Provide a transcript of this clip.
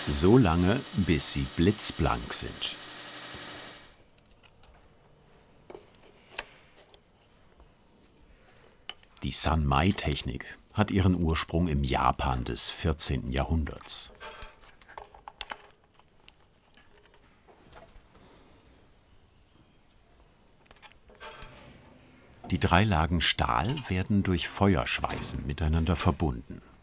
So lange, bis sie blitzblank sind. Die Sanmai-Technik hat ihren Ursprung im Japan des 14. Jahrhunderts. Die 3 Lagen Stahl werden durch Feuerschweißen miteinander verbunden.